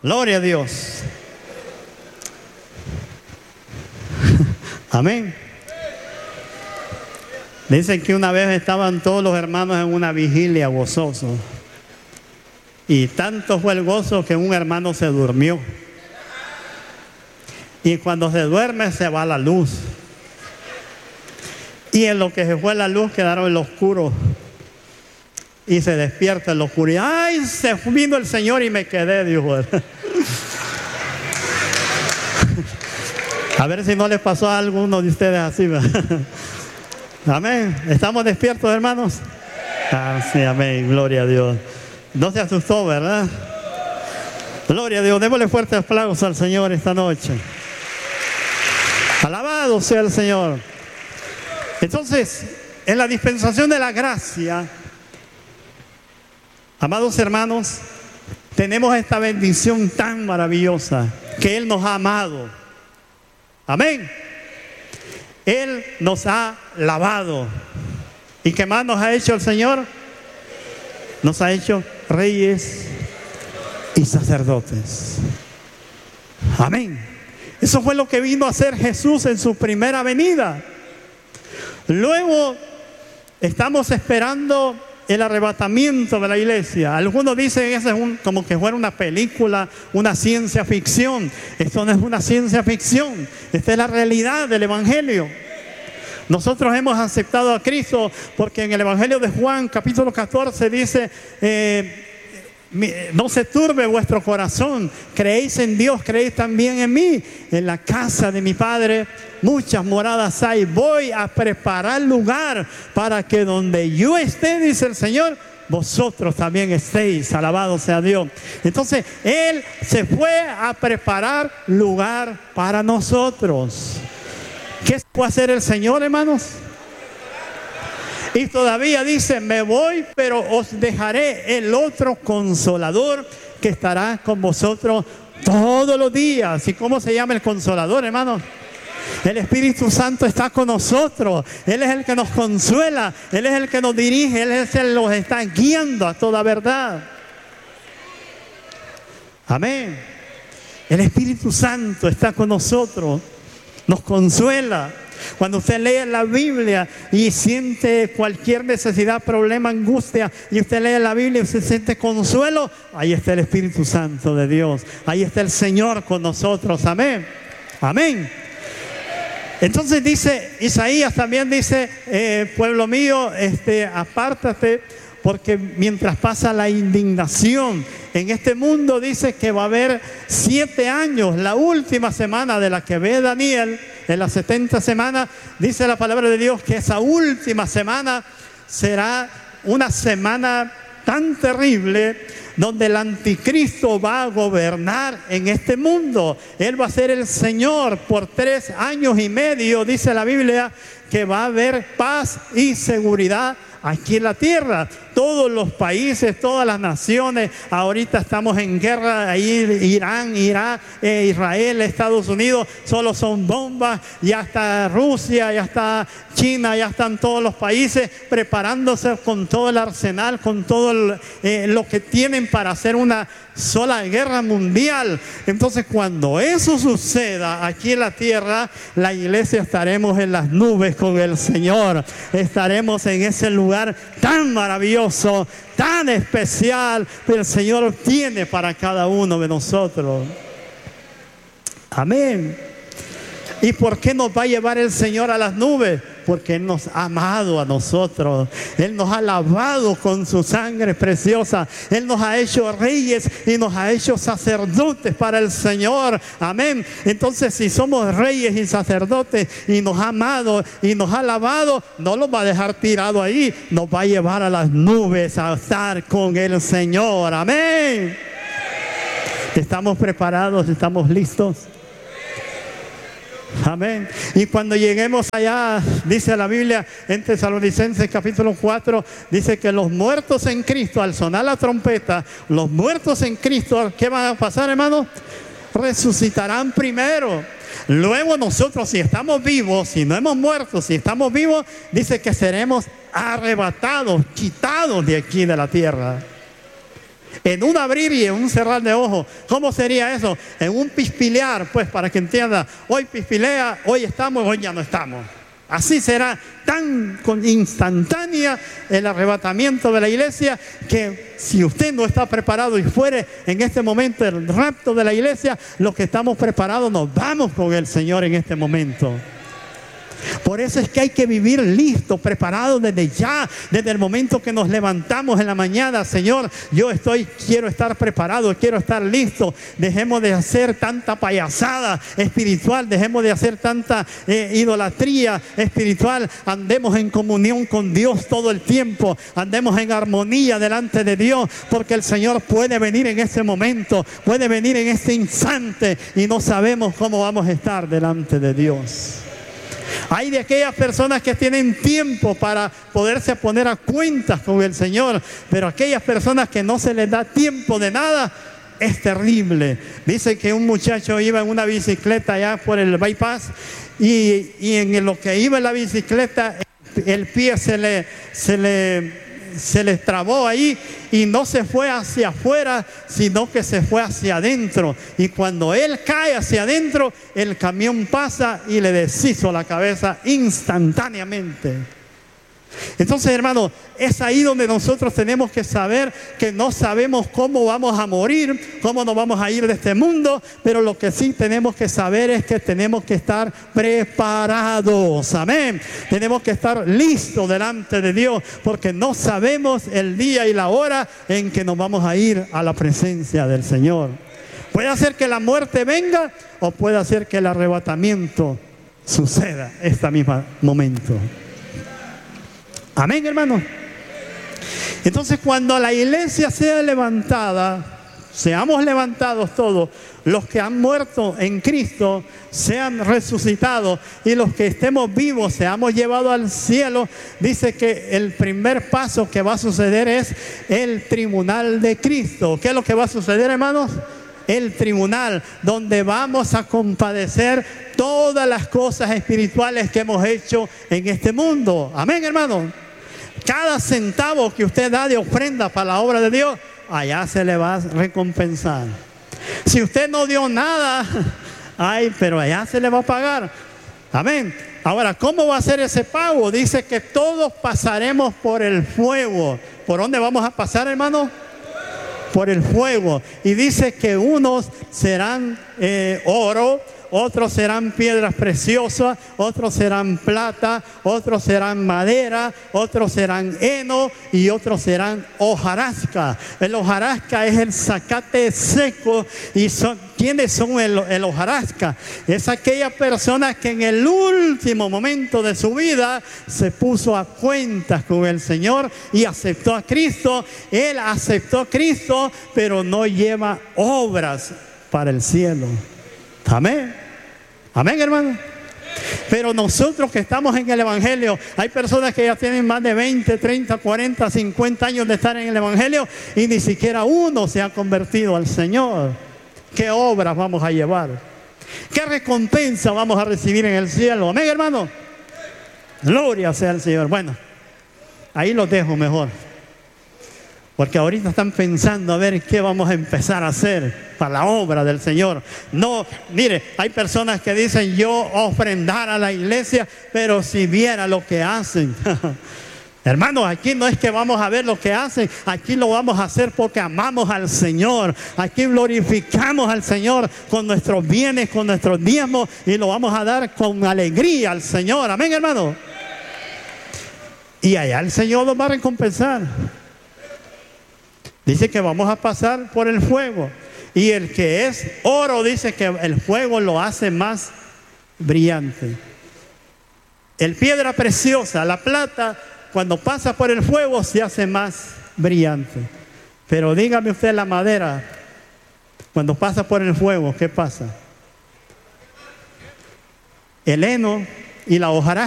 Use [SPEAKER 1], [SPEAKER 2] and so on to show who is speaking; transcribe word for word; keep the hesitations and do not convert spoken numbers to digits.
[SPEAKER 1] Gloria a Dios. Amén. Dicen que una vez estaban todos los hermanos en una vigilia gozosos. Y tanto fue el gozo que un hermano se durmió. Y cuando se duerme se va la luz. Y en lo que se fue la luz quedaron en lo oscuro. Y se despierta en la oscuridad. ¡Ay! Se vino el Señor y me quedé, dijo él. A ver si no les pasó a alguno de ustedes así. Amén. ¿Estamos despiertos, hermanos? Ah, sí, amén. Gloria a Dios. No se asustó, ¿verdad? Gloria a Dios. Démosle fuerte aplauso al Señor esta noche. Alabado sea el Señor. Entonces, en la dispensación de la gracia, amados hermanos, tenemos esta bendición tan maravillosa que Él nos ha amado. Amén. Él nos ha lavado. ¿Y qué más nos ha hecho el Señor? Nos ha hecho reyes y sacerdotes. Amén. Eso fue lo que vino a hacer Jesús en su primera venida. Luego estamos esperando el arrebatamiento de la iglesia. Algunos dicen que eso es un, como que fuera una película, una ciencia ficción. Esto no es una ciencia ficción. Esta es la realidad del Evangelio. Nosotros hemos aceptado a Cristo porque en el Evangelio de Juan, capítulo catorce, dice, eh, no se turbe vuestro corazón, creéis en Dios, creéis también en mí. En la casa de mi Padre muchas moradas hay. Voy a preparar lugar para que donde yo esté, dice el Señor, vosotros también estéis. Alabado sea Dios. Entonces Él se fue a preparar lugar para nosotros. ¿Qué puede hacer el Señor, hermanos? Y todavía dice, me voy, pero os dejaré el otro consolador que estará con vosotros todos los días. ¿Y cómo se llama el consolador, hermanos? El Espíritu Santo está con nosotros. Él es el que nos consuela. Él es el que nos dirige. Él es el que nos está guiando a toda verdad. Amén. El Espíritu Santo está con nosotros. Nos consuela. Cuando usted lee la Biblia y siente cualquier necesidad, problema, angustia, y usted lee la Biblia y usted siente consuelo, ahí está el Espíritu Santo de Dios. Ahí está el Señor con nosotros. Amén. Amén. Entonces dice, Isaías también dice, eh, pueblo mío, este, apártate, porque mientras pasa la indignación en este mundo, dice que va a haber siete años, la última semana de la que ve Daniel, en las setenta semanas, dice la palabra de Dios que esa última semana será una semana tan terrible donde el anticristo va a gobernar en este mundo. Él va a ser el Señor por tres años y medio, dice la Biblia, que va a haber paz y seguridad aquí en la tierra. Todos los países, todas las naciones, ahorita estamos en guerra, ahí Irán, Irak, eh, Israel, Estados Unidos, solo son bombas, ya está Rusia, ya está China, ya están todos los países preparándose con todo el arsenal, con todo el, eh, lo que tienen para hacer una sola guerra mundial. Entonces, cuando eso suceda aquí en la tierra, la iglesia estaremos en las nubes con el Señor. Estaremos en ese lugar tan maravilloso, tan especial que el Señor tiene para cada uno de nosotros. Amén. ¿Y por qué nos va a llevar el Señor a las nubes? Porque Él nos ha amado a nosotros. Él nos ha lavado con su sangre preciosa. Él nos ha hecho reyes y nos ha hecho sacerdotes para el Señor. Amén. Entonces, si somos reyes y sacerdotes y nos ha amado y nos ha lavado, no los va a dejar tirado ahí. Nos va a llevar a las nubes a estar con el Señor. Amén. ¿Estamos preparados? ¿Estamos listos? Amén. Y cuando lleguemos allá, dice la Biblia en Tesalonicenses capítulo cuatro, dice que los muertos en Cristo, al sonar la trompeta, los muertos en Cristo, ¿qué van a pasar, hermanos? Resucitarán primero. Luego nosotros, si estamos vivos, si no hemos muerto, si estamos vivos, dice que seremos arrebatados, quitados de aquí de la tierra. En un abrir y en un cerrar de ojos. ¿Cómo sería eso? En un pispilear, pues, para que entienda. Hoy pispilea, hoy estamos, hoy ya no estamos. Así será tan instantánea el arrebatamiento de la iglesia, que si usted no está preparado y fuere en este momento el rapto de la iglesia, los que estamos preparados nos vamos con el Señor en este momento. Por eso es que hay que vivir listo, preparado desde ya, desde el momento que nos levantamos en la mañana. Señor, yo estoy, quiero estar preparado, quiero estar listo. Dejemos de hacer tanta payasada espiritual, dejemos de hacer tanta eh, idolatría espiritual. Andemos en comunión con Dios todo el tiempo, andemos en armonía delante de Dios, porque el Señor puede venir en este momento, puede venir en este instante y no sabemos cómo vamos a estar delante de Dios. Hay de aquellas personas que tienen tiempo para poderse poner a cuentas con el Señor, pero aquellas personas que no se les da tiempo de nada, es terrible. Dice que un muchacho iba en una bicicleta allá por el bypass y, y en lo que iba en la bicicleta, el pie se le... Se le se les trabó ahí y no se fue hacia afuera, sino que se fue hacia adentro. Y cuando él cae hacia adentro, el camión pasa y le deshizo la cabeza instantáneamente. Entonces, hermano, es ahí donde nosotros tenemos que saber que no sabemos cómo vamos a morir, cómo nos vamos a ir de este mundo, pero lo que sí tenemos que saber es que tenemos que estar preparados, amén. Tenemos que estar listos delante de Dios, porque no sabemos el día y la hora en que nos vamos a ir a la presencia del Señor. Puede hacer que la muerte venga o puede hacer que el arrebatamiento suceda este mismo momento. Amén, hermano. Entonces, cuando la iglesia sea levantada, seamos levantados todos, los que han muerto en Cristo sean resucitados y los que estemos vivos seamos llevados al cielo, dice que el primer paso que va a suceder es el tribunal de Cristo. ¿Qué es lo que va a suceder, hermanos? El tribunal, donde vamos a compadecer todas las cosas espirituales que hemos hecho en este mundo. Amén, hermano. Cada centavo que usted da de ofrenda para la obra de Dios, allá se le va a recompensar. Si usted no dio nada, ay, pero allá se le va a pagar. Amén. Ahora, ¿cómo va a ser ese pago? Dice que todos pasaremos por el fuego. ¿Por dónde vamos a pasar, hermano? Por el fuego. Y dice que unos serán eh, oro, otros serán piedras preciosas, otros serán plata, otros serán madera, otros serán heno y otros serán hojarasca. El hojarasca es el zacate seco. ¿Y son, quiénes son el, el hojarasca? Es aquella persona que en el último momento de su vida se puso a cuentas con el Señor y aceptó a Cristo. Él aceptó a Cristo, pero no lleva obras para el cielo. Amén. Amén, hermano. Pero nosotros que estamos en el Evangelio, hay personas que ya tienen más de veinte, treinta, cuarenta, cincuenta años de estar en el Evangelio y ni siquiera uno se ha convertido al Señor. ¿Qué obras vamos a llevar? ¿Qué recompensa vamos a recibir en el cielo? Amén, hermano. Gloria sea al Señor. Bueno, ahí los dejo mejor, porque ahorita están pensando a ver qué vamos a empezar a hacer para la obra del Señor. No, mire, hay personas que dicen yo ofrendar a la iglesia, pero si viera lo que hacen. Hermanos, aquí no es que vamos a ver lo que hacen, aquí lo vamos a hacer porque amamos al Señor. Aquí glorificamos al Señor con nuestros bienes, con nuestros diezmos, y lo vamos a dar con alegría al Señor. Amén, hermano. Y allá el Señor nos va a recompensar. Dice que vamos a pasar por el fuego. Y el que es oro, dice que el fuego lo hace más brillante. El piedra preciosa, la plata, cuando pasa por el fuego se hace más brillante. Pero dígame usted, la madera, cuando pasa por el fuego, ¿qué pasa? El heno y la hojarasca